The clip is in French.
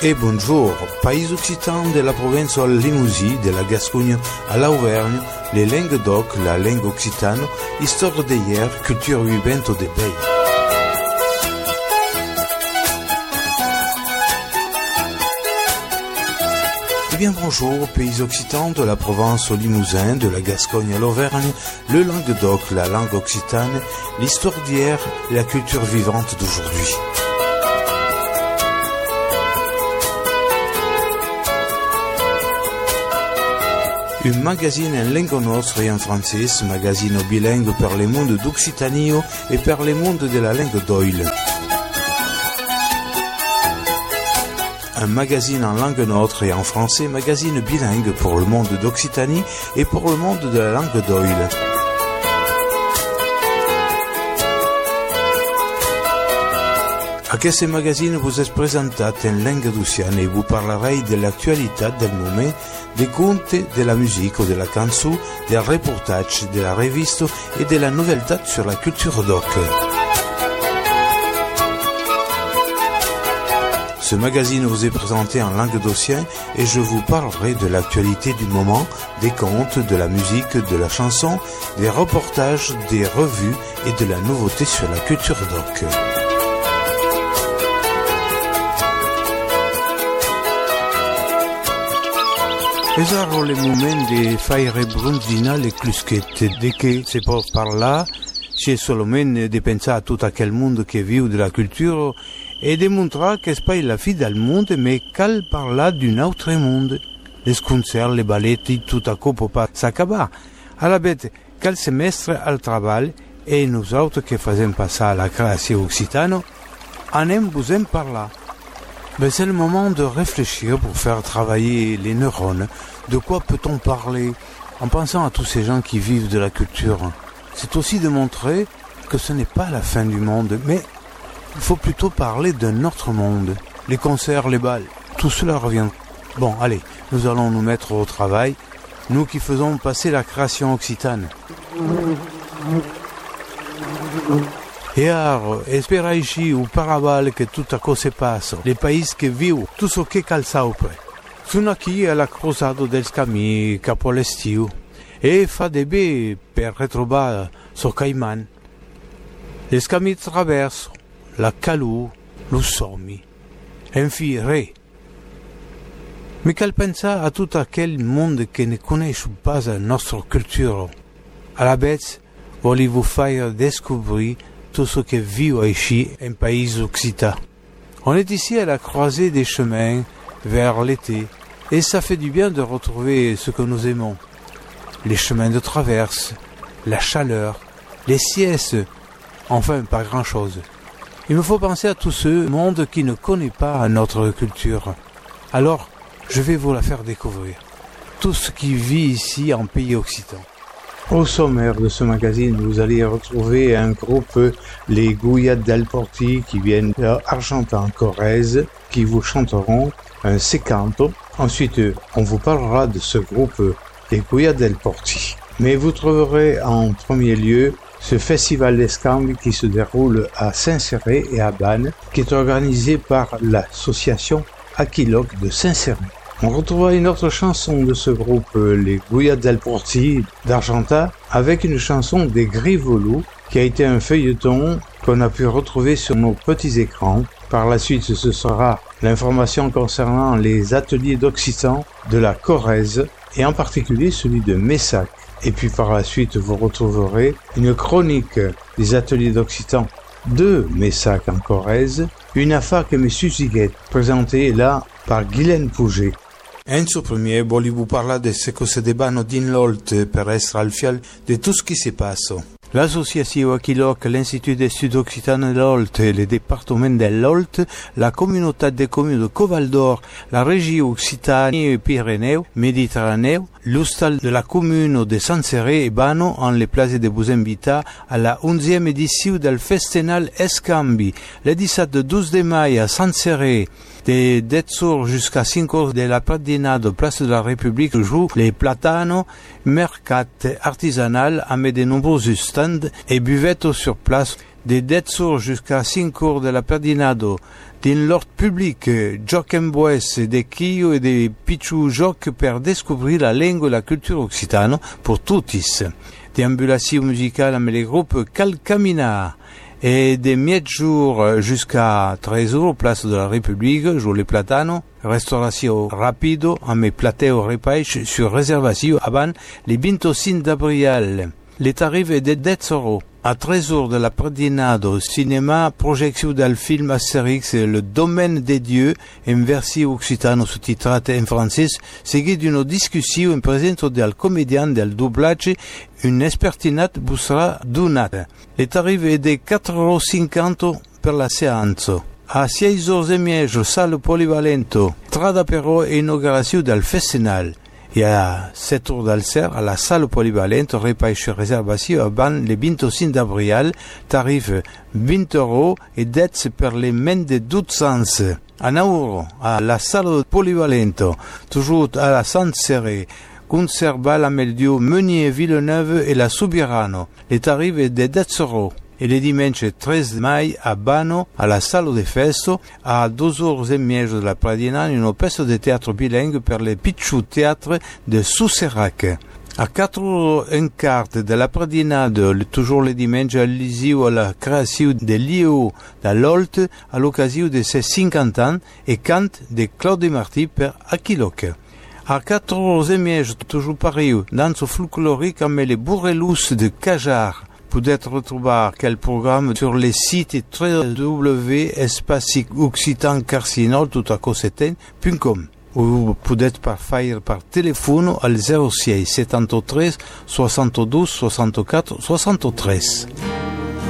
Et bonjour, pays occitan de la province de Limousin, de la Gascogne à l'Auvergne, les langues d'oc, la langue occitane, histoire d'hier, culture vivante des pays. Eh bien bonjour, pays occitans de la province au Limousin, de la Gascogne à l'Auvergne, le Languedoc, la langue occitane, l'histoire d'hier et la culture vivante d'aujourd'hui. Un magazine en langue nostra et en français, magazine bilingue per le monde d'Occitanie et per le monde de la langue d'Oil. Un magazine en langue notre et en français, magazine bilingue pour le monde d'Occitanie et pour le monde de la langue d'Oil. Aquest magazine vous est présentat en langue d'Occitane et vous parlerez de l'actualité del moment, des contes, de la musique ou de la chanson, des reportages, de la reviste et de la nouveauté sur la culture d'oc. Ce magazine vous est présenté en langue d'Occitane et je vous parlerai de l'actualité du moment, des contes, de la musique, de la chanson, des reportages, des revues et de la nouveauté sur la culture d'oc. Es ara le moment de faire bronzina le clusquette, de que se pot parlar, c'est seulement de penser à tout aquel monde qui vit de la culture et de montrer que c'est pas la fin del monde, mais cal parler d'un autre monde. Les concerts, les ballets, tout à coup peut pas s'acabar. À la bête, cal semestre al travail, et nous autres qui faisons passer à la création occitane, en vous en parler. Mais c'est le moment de réfléchir pour faire travailler les neurones. De quoi peut-on parler en pensant à tous ces gens qui vivent de la culture? C'est aussi de montrer que ce n'est pas la fin du monde, mais il faut plutôt parler d'un autre monde. Les concerts, les bals, tout cela revient. Bon, allez, nous allons nous mettre au travail, nous qui faisons passer la création occitane. Et alors, espera ici ou paraval que tout à coup se passe, les pays qui vivent, tout ce qui calça au près. Sono qui à la cruzada dels camins cap a l'estiu e fa de bé per retrobar so caiman. Les camins traversent la calou, lo sommi, enfi re. Mais cal pensa a tout aquel monde que ne connaît pas notre culture. À la bête, voulez-vous faire découvrir tout ce qui vit ici en pays occitan. On est ici à la croisée des chemins vers l'été, et ça fait du bien de retrouver ce que nous aimons. Les chemins de traverse, la chaleur, les siestes, enfin pas grand-chose. Il me faut penser à tout ce monde qui ne connaît pas notre culture. Alors, je vais vous la faire découvrir. Tout ce qui vit ici en pays occitan. Au sommaire de ce magazine, vous allez retrouver un groupe, les Guyades del Porti, qui viennent d'Argentan Corrèze, qui vous chanteront un secanto. Ensuite, on vous parlera de ce groupe, les Guyades del Porti. Mais vous trouverez en premier lieu ce festival d'escambi qui se déroule à Saint-Céré et à Bannes, qui est organisé par l'association Aquiloc de Saint-Céré. On retrouvera une autre chanson de ce groupe, les Guyades del Porti d'Argentan, avec une chanson des Grivolous, qui a été un feuilleton qu'on a pu retrouver sur nos petits écrans. Par la suite, ce sera l'information concernant les ateliers d'Occitan de la Corrèze, et en particulier celui de Messac. Et puis par la suite, vous retrouverez une chronique des ateliers d'Occitan de Messac en Corrèze, une affaire que M. Ziguet, présentée là par Guylaine Pouget. Enzo Premier, voulez-vous parler de ce que se débat din l'Olt per être al fiel de tout ce qui se passe. L'association Aquiloc, l'Institut d'études occitanes de l'Olt, le département de l'Olt, la communauté des communes de Coval d'Or, la région Occitanie-Pyrénées, Méditerranée, l'hostal de la commune de Saint-Céré et Bano en les places de vous invita à la 11e édition del Festenal Escambi, le 17-12 de mai à Saint-Céré. De 10h jusqu'à 5h de l'après-dinade, place de la République, joue les platanos, mercat artisanal avec de nombreux stands et buvettes sur place des 10 heures jusqu'à 5 heures de la Perdinado, din l'ordre public, gioc en boes, de quillo et de picciu gioc per découvrir la langue et la culture occitane pour tous. Déambulation musicale avec les groupes Calcamina et des mi-jours jusqu'à 13 heures, place de la République, jour les platanos, restauration rapido avec plateo repaiche sur réservation avant les 25 d'avril. Les tarifs est de 10 euros. À 13 heures de la Perdinado, cinéma, projection del film Astérix, le domaine des dieux, en version occitano sous-titrate en français, seguit d'une discussion en présence del comédien del doublage, une espertinat vous sera donata. Les tarifs est de 4,50 € per la séance. À 6h30, salle polyvalento, strada però e inaugurazione del festival. Et à 7 heures d'Alcer, à la salle polyvalente, repaiche réservation avant le 25 d'avril, tarif 20 € et dettes per les men de 12 ans. À Nauru, à la salle polyvalente, toujours à la Sainte-Serrée, conserva la Meldio, Meunier, Villeneuve et la Subirano. Les tarifs est de 10 €. Et le dimanche 13 mai à Bano, à la salle de festo, à 2h30 de la Pradina, une pièce de théâtre bilingue per le Picciu Théâtre de Souserac. À 4h15 de la Pradina, toujours le dimanche, allusive à la création de l'IO d'Alolt à l'occasion de ses 50 ans et cante de Claude Marty per Aquiloc. À 4h30, toujours pareil, danse folklorique avec les bourrelous de Cajar. Vous pouvez retrouver quel programme sur le site www.espacioccitanecarcinol.com ou vous pouvez faire par téléphone al 06 73 72 64 73.